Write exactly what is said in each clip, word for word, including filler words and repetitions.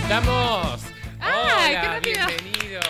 estamos. ¡Ay, Hola, qué rápido! bienvenidos.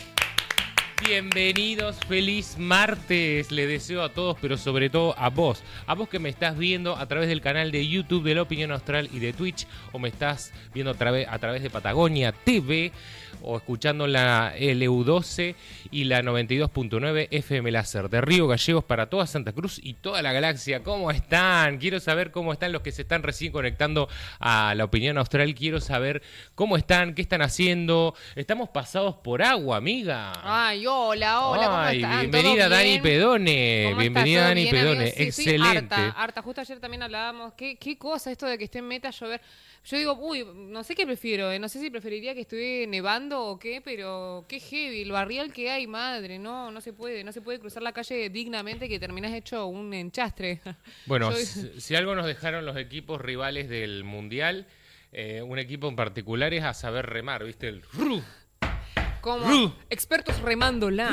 Bienvenidos, feliz martes. Le deseo a todos, pero sobre todo a vos. A vos que me estás viendo a través del canal de YouTube de La Opinión Austral y de Twitch, o me estás viendo a través, a través de Patagonia T V, o escuchando la L U doce y la noventa y dos punto nueve F M Láser de Río Gallegos para toda Santa Cruz y toda la galaxia. ¿Cómo están? Quiero saber cómo están los que se están recién conectando a La Opinión Austral. Quiero saber cómo están, qué están haciendo. Estamos pasados por agua, amiga. Ay, hola, hola, ¿cómo Ay, están? bienvenida ¿Todo Dani bien? Pedone. ¿Cómo Bienvenida estás? ¿Todo Dani bien, Pedone. amigos? Sí, Excelente. Estoy harta, harta. Justo ayer también hablábamos. ¿Qué, qué cosa esto de que esté meta a llover? Yo digo, uy, no sé qué prefiero, eh. No sé si preferiría que estuviera nevando o qué, pero qué heavy, el barrial que hay, madre. No, no se puede, no se puede cruzar la calle dignamente que terminás hecho un enchastre. Bueno, Yo- si, si algo nos dejaron los equipos rivales del Mundial, eh, un equipo en particular es a saber remar, ¿viste? El ru, Como Ru. expertos remándola.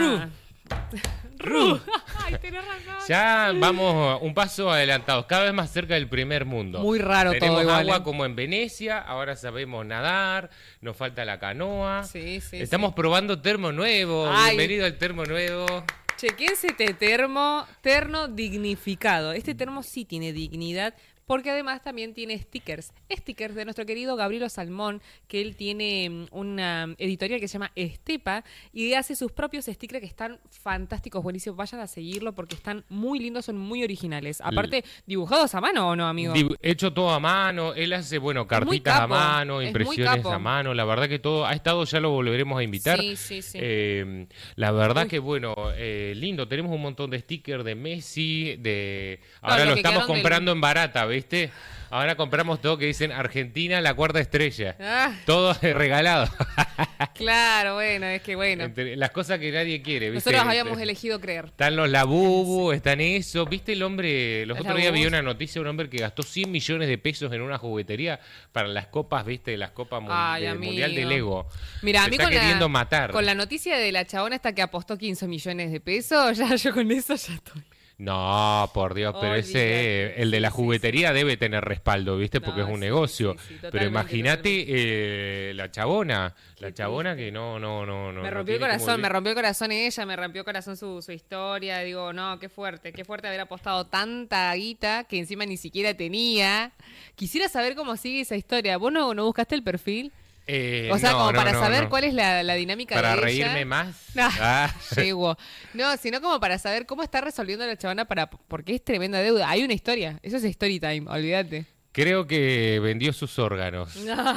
ru. Ay, tenés razón. Ya vamos un paso adelantados, cada vez más cerca del primer mundo. Muy raro Tenemos todo igual, agua ¿eh? como en Venecia, ahora sabemos nadar, nos falta la canoa. Sí, sí, Estamos probando termo nuevo. Ay. Bienvenido al termo nuevo. Chequense este termo, terno dignificado. Este termo sí tiene dignidad, porque además también tiene stickers. Stickers de nuestro querido Gabrielo Salmón, que él tiene mm, una editorial que se llama Estepa y hace sus propios stickers que están fantásticos, buenísimos. Vayan a seguirlo porque están muy lindos, son muy originales. Aparte, dibujados a mano, ¿o no, amigo? Dibu- Hecho todo a mano, él hace, bueno, muy cartitas a capo, mano, es muy impresiones capo. a mano, la verdad que todo, ha estado, ya lo volveremos a invitar. Sí, sí, sí. Eh, la verdad Uy. que, bueno, eh, lindo, tenemos un montón de stickers de Messi, de... Claro, Ahora lo lo que estamos quedaron del- comprando en barata, ¿viste? Ahora compramos todo que dicen Argentina, la cuarta estrella. Ah, Todo regalado. claro, bueno, es que bueno. Entre las cosas que nadie quiere, ¿viste? Nosotros habíamos elegido creer. Están los Labubu, están eso. ¿Viste el hombre? Los Los otros días vi Labubus. una noticia de un hombre que gastó cien millones de pesos en una juguetería para las copas, ¿viste? Las copas mun- Ay, del amigo. Mundial de Lego. Mira, a Se mí está con queriendo la, matar. con la noticia de la chabona esta que apostó quince millones de pesos, ya yo con eso ya estoy. No, por Dios, pero ese, Olvídate. el de la Sí, sí, juguetería debe tener respaldo, ¿viste? No, Porque es un sí, negocio. sí, sí, Pero totalmente, imagínate eh, la chabona, la Qué chabona que no, no, no, no. Me no rompió el tiene cómo corazón, me vivir. rompió el corazón ella, me rompió el corazón su, su historia. Digo, no, qué fuerte, qué fuerte haber apostado tanta guita que encima ni siquiera tenía. Quisiera saber cómo sigue esa historia. ¿Vos no, no buscaste el perfil? Eh, O sea, no, como no, para no, saber no. cuál es la, la dinámica Para de ella. reírme más. No, Ah. llego. No, sino como para saber cómo está resolviendo la chabona para, porque es tremenda deuda. Hay una historia, eso es story time, olvídate. Creo que vendió sus órganos.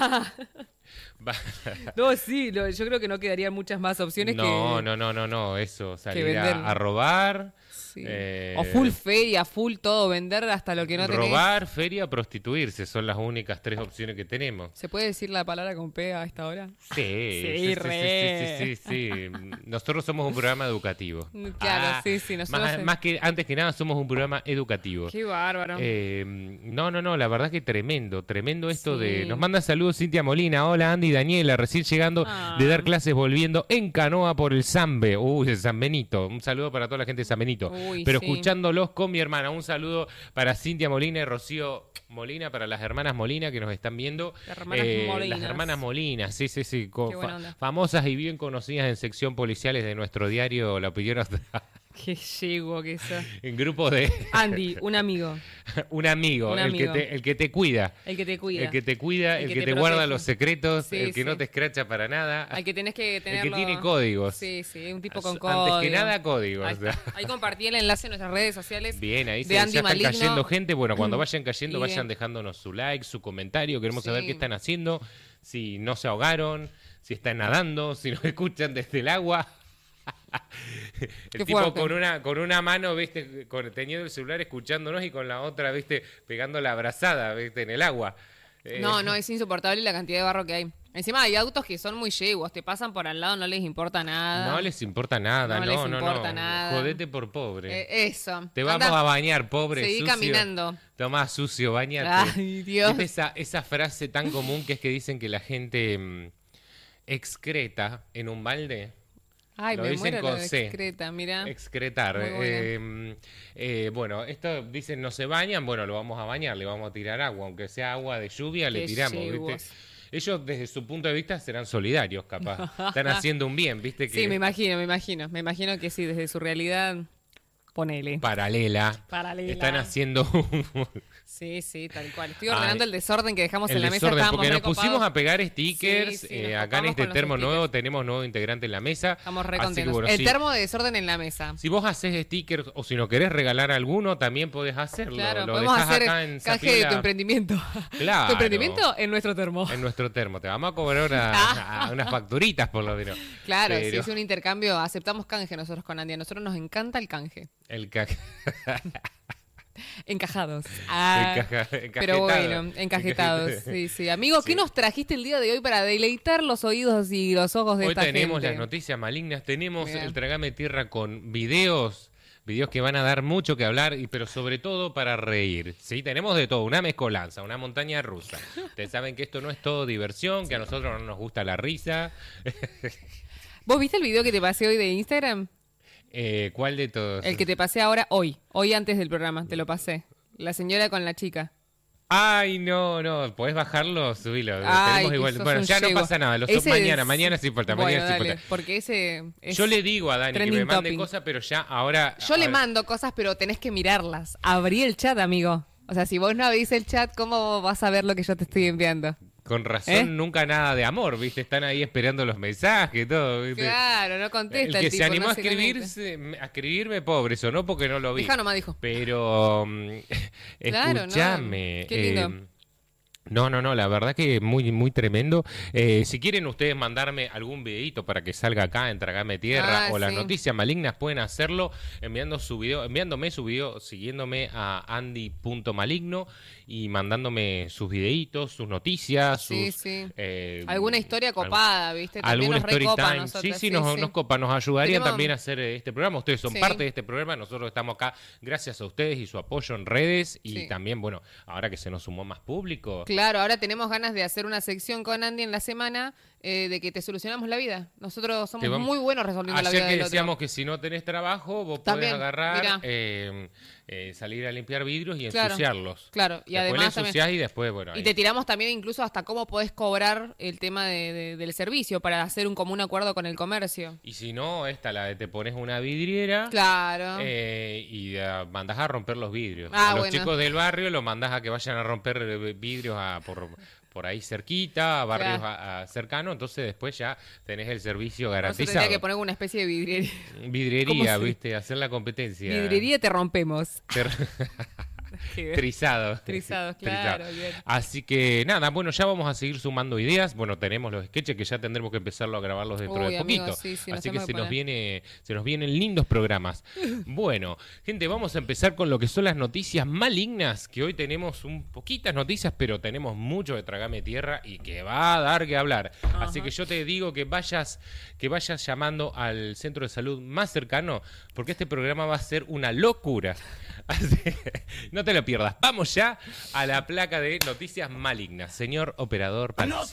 Va- No, sí, lo- yo creo que no quedarían muchas más opciones No, que... no, no, no, no, eso, salir vender. a, a robar, Sí. eh, O full feria, full todo, vender hasta lo que no tenés. robar, feria, prostituirse, son las únicas tres opciones que tenemos. ¿Se puede decir la palabra con P a esta hora? Sí, sí, sí, re. sí, sí, sí, sí. Nosotros somos un programa educativo. Claro, sí, sí, nosotros Más, sí. más que antes que nada somos un programa educativo. Qué bárbaro. Eh, no, no, no, la verdad que tremendo, tremendo esto Sí. de... Nos manda saludos Cintia Molina, hola Andy y Daniela, recién llegando Ah. de dar clases volviendo en canoa por el Zambe, uy, el San Benito, un saludo para toda la gente de San Benito, Uy, pero sí. escuchándolos con mi hermana, un saludo para Cintia Molina y Rocío Molina, para las hermanas Molina que nos están viendo. Las hermanas Molinas. Las hermanas Molina, sí, sí, sí, co- Qué buena fa- onda. famosas y bien conocidas en sección policiales de nuestro diario La Opinión Austral, Qué llego que eso. en grupo de Andy, un amigo, un amigo, Un el, amigo. Que te, el que te cuida. el que te cuida. El que te cuida, El el, que que, te te, guarda protege. los secretos, Sí, el que sí. no te escracha para nada, Al que tenés que el tenerlo... que tiene códigos. Sí, sí, un tipo con Antes código. que nada, códigos. Ahí, está. Ahí compartí el enlace en nuestras redes sociales. Bien, ahí de se, ya Andy están Maligno. cayendo gente. Bueno, cuando vayan cayendo, Y vayan bien. dejándonos su like, su comentario. Queremos Sí. saber qué están haciendo, si no se ahogaron, si están nadando, si nos escuchan desde el agua. El Qué tipo fuerte. con una con una mano, viste, con, teniendo el celular escuchándonos y con la otra, viste, pegando la abrazada, viste, en el agua. Eh, No, no, es insoportable la cantidad de barro que hay. Encima hay autos que son muy yeguos, te pasan por al lado, no les importa nada. No les importa nada, No no, les no, importa no. nada. Jodete por pobre. Eh, eso. Te vamos Anda, a bañar, pobre, seguí sucio. caminando. Tomá, sucio, bañate. Ay, Dios. ¿Viste esa, esa frase tan común que es que dicen que la gente mm, excreta en un balde? Ay, Lo me dicen muero con lo de C. excreta, mirá. Excretar. Muy buena. Eh, eh, bueno, esto dicen no se bañan, bueno, lo vamos a bañar, le vamos a tirar agua, aunque sea agua de lluvia, le Qué tiramos, yegos. ¿viste? Ellos desde su punto de vista serán solidarios, capaz. Están haciendo un bien, ¿viste? Que Sí, me imagino, me imagino. Me imagino que sí, desde su realidad, ponele. Paralela. Paralela. Están haciendo un... Sí, sí, tal cual. Estoy ordenando Ay, el desorden que dejamos el en la mesa. desorden, Estábamos porque nos recopados. pusimos a pegar stickers. Sí, sí, eh, nos acá en copamos este con los termo stickers. nuevo tenemos nuevo integrante en la mesa. Estamos re Así que, contentos. bueno, el si- termo de desorden en la mesa. Si vos haces stickers o si no querés regalar alguno, también podés hacerlo. Claro, Lo podemos dejás hacer acá en canje de Zapila, tu emprendimiento. Claro. Tu emprendimiento en nuestro termo. en nuestro termo. Te vamos a cobrar una- unas facturitas por lo menos. Claro, si Pero es un intercambio, aceptamos canje nosotros con Andy. A nosotros nos encanta el canje. el ca- Encajados. Ah, encaja- pero encajetado. bueno, encajetados. Sí, sí. Amigo, ¿qué Sí. nos trajiste el día de hoy para deleitar los oídos y los ojos de Hoy esta tenemos gente? las noticias malignas, tenemos Bien. el Tragame Tierra con videos, videos que van a dar mucho que hablar, y pero sobre todo para reír. Sí, tenemos de todo, una mezcolanza, una montaña rusa. Ustedes saben que esto no es todo diversión, que a nosotros no nos gusta la risa. ¿Vos viste el video que te pasé hoy de Instagram? Eh, ¿Cuál de todos? El que te pasé ahora, hoy. Hoy antes del programa, te lo pasé. La señora con la chica. Ay, no, no, ¿podés bajarlo? Subilo. Ay, Tenemos que igual. sos Bueno, un ya no yegua. pasa nada, lo Ese subo mañana, es- mañana sí importa, Bueno, mañana sí dale, importa. porque ese es Yo le digo a Dani que trending me mande topic. cosas, pero ya ahora... Yo le ahora- mando cosas, pero tenés que mirarlas. Abrí el chat, amigo. O sea, si vos no abrís el chat, ¿cómo vas a ver lo que yo te estoy enviando? Con razón, ¿Eh? nunca nada de amor, ¿viste? Están ahí esperando los mensajes, todo, ¿viste? Claro, no El contesta que el se tipo, animó no a, se escribirse, a escribirme, pobre, eso no porque no lo vi. Deja nomás, dijo. Pero, mm, Claro, no. escúchame. Qué lindo. eh, no, no, no, la verdad que muy, muy tremendo. Eh, si quieren ustedes mandarme algún videito para que salga acá en Tragame Tierra Ah, o las sí. noticias malignas, pueden hacerlo enviando su video, enviándome su video, siguiéndome a andy punto maligno y mandándome sus videitos, sus noticias, Sí, sus... sí. eh, Alguna historia copada, ¿viste? También alguna nos story recopa a time. nosotros, Sí, sí, sí, nos, sí. nos copa, nos ayudaría Tenemos- también a hacer eh, este programa. Ustedes son Sí. parte de este programa, nosotros estamos acá gracias a ustedes y su apoyo en redes y Sí. también, bueno, ahora que se nos sumó más público. Claro, ahora tenemos ganas de hacer una sección con Andy en la semana eh, de que te solucionamos la vida. Nosotros somos Te vamos- muy buenos resolviendo la Ayer vida que del decíamos otro. que si no tenés trabajo, vos También, podés agarrar, mirá. eh, eh, salir a limpiar vidrios y Claro, ensuciarlos. claro, y después además le también- ensuciás y después, bueno, Y ahí. te tiramos también incluso hasta cómo podés cobrar el tema de- de- del servicio para hacer un común acuerdo con el comercio. Y si no, esta la de te pones una vidriera. Claro. Eh, y ah, mandás a romper los vidrios. Ah, a los bueno. chicos del barrio los mandás a que vayan a romper eh, vidrios a, por, por ahí cerquita, a barrios Claro. a- a cercanos, entonces después ya tenés el servicio Nosotros garantizado. tendría que poner una especie de vidriería. ¿Cómo Vidriería, se- viste, hacer la competencia. Vidriería te rompemos. Ter- Trizado. Trizados, Trizado. claro, bien. Así que nada, bueno, ya vamos a seguir sumando ideas. Bueno, tenemos los sketches que ya tendremos que empezarlo a grabarlos dentro Uy, de amigo, poquito. sí, sí, nos Así que tenemos se que nos poner. viene, se nos vienen lindos programas. Bueno, gente, vamos a empezar con lo que son las noticias malignas, que hoy tenemos un poquitas noticias, pero tenemos mucho de Tragame Tierra y que va a dar que hablar. Así que yo te digo que vayas, que vayas llamando al centro de salud más cercano, porque este programa va a ser una locura. Así que no te lo pierdas. Vamos ya a la placa de noticias malignas. Señor operador Palacio.